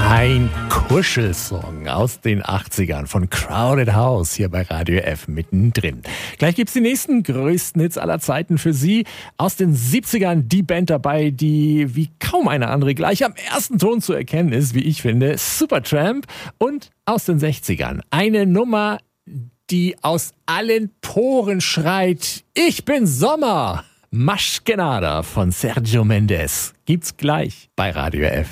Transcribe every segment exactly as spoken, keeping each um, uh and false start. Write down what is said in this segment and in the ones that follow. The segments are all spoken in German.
Ein Kuschelsong aus den achtzigern von Crowded House hier bei Radio F mittendrin. Gleich gibt's die nächsten größten Hits aller Zeiten für Sie. Aus den siebzigern die Band dabei, die wie kaum eine andere gleich am ersten Ton zu erkennen ist, wie ich finde, Supertramp. Und aus den sechzigern eine Nummer, die aus allen Poren schreit: Ich bin Sommer! Maschkenada von Sergio Mendes. Gibt's gleich bei Radio F.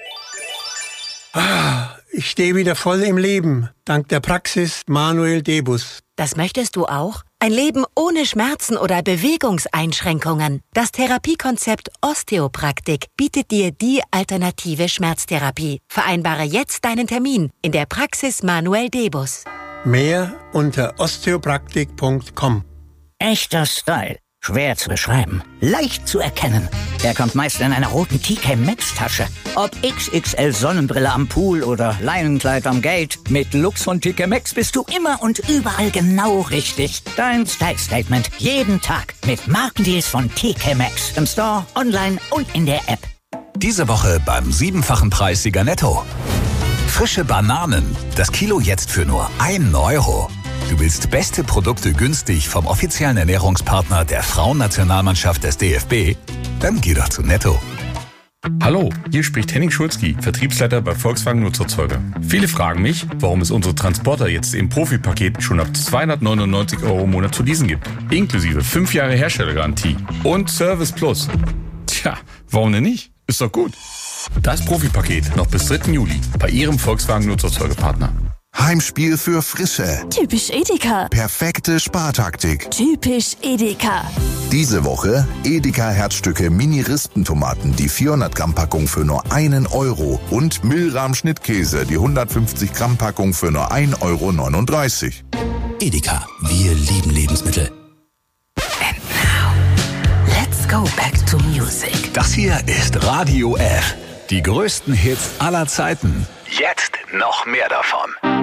Ah, ich stehe wieder voll im Leben, dank der Praxis Manuel Debus. Das möchtest du auch? Ein Leben ohne Schmerzen oder Bewegungseinschränkungen. Das Therapiekonzept Osteopraktik bietet dir die alternative Schmerztherapie. Vereinbare jetzt deinen Termin in der Praxis Manuel Debus. Mehr unter osteopraktik punkt com. Echter Style. Schwer zu beschreiben, leicht zu erkennen. Er kommt meist in einer roten T K Maxx Tasche. Ob X X L Sonnenbrille am Pool oder Leinenkleid am Gate, mit Lux von T K Maxx bist du immer und überall genau richtig. Dein Style Statement jeden Tag mit Markendeals von T K Maxx. Im Store, online und in der App. Diese Woche beim siebenfachen Preissieger Netto. Frische Bananen. Das Kilo jetzt für nur einen Euro. Du willst beste Produkte günstig vom offiziellen Ernährungspartner der Frauennationalmannschaft des D F B? Dann geh doch zu Netto. Hallo, hier spricht Henning Schulzki, Vertriebsleiter bei Volkswagen Nutzerzeuger. Viele fragen mich, warum es unsere Transporter jetzt im Profipaket schon ab zweihundertneunundneunzig Euro im Monat zu leasen gibt. Inklusive fünf Jahre Herstellergarantie und Service Plus. Tja, warum denn nicht? Ist doch gut. Das Profipaket noch bis dritten Juli bei Ihrem Volkswagen Nutzerzeugerpartner. Heimspiel für Frische. Typisch Edeka. Perfekte Spartaktik. Typisch Edeka. Diese Woche Edeka Herzstücke Mini-Rispentomaten, die vierhundert Gramm Packung für nur einen Euro und Milram Schnittkäse, die hundertfünfzig Gramm Packung für nur ein Euro neununddreißig. Edeka, wir lieben Lebensmittel. And now, let's go back to music. Das hier ist Radio F. Die größten Hits aller Zeiten. Jetzt noch mehr davon.